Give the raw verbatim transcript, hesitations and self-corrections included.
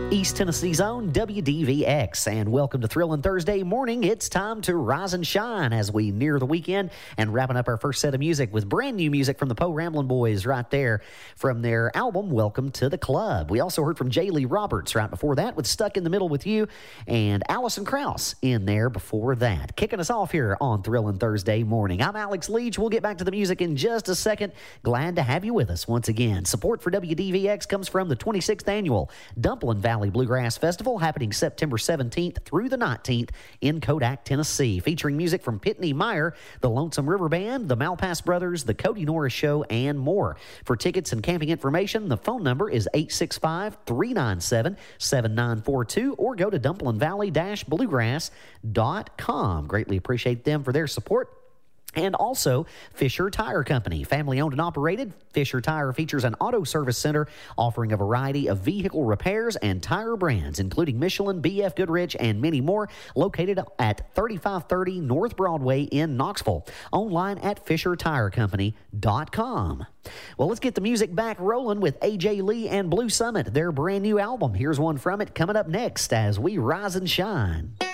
East Tennessee's own W D V X, and welcome to Thrillin' Thursday morning. It's time to rise and shine as we near the weekend and wrapping up our first set of music with brand new music from the Poe Ramblin' Boys right there from their album Welcome to the Club. We also heard from J. Lee Roberts right before that with Stuck in the Middle with You, and Allison Krauss in there before that. Kicking us off here on Thrillin' Thursday morning. I'm Alex Leach. We'll get back to the music in just a second. Glad to have you with us once again. Support for W D V X comes from the twenty-sixth Annual Dumpling Valley Bluegrass Festival, happening September seventeenth through the nineteenth in Kodak, Tennessee, featuring music from Pitney Meyer, the Lonesome River Band, the Malpass Brothers, the Cody Norris Show, and more. For tickets and camping information, the phone number is eight six five, three nine seven, seven nine four two or go to dumpling valley dash bluegrass dot com. Greatly appreciate them for their support. And also, Fisher Tire Company, family-owned and operated. Fisher Tire features an auto service center offering a variety of vehicle repairs and tire brands, including Michelin, B F Goodrich, and many more, located at thirty-five thirty North Broadway in Knoxville. Online at fisher tire company dot com. Well, let's get the music back rolling with A J Lee and Blue Summit, their brand new album. Here's one from it coming up next as we rise and shine.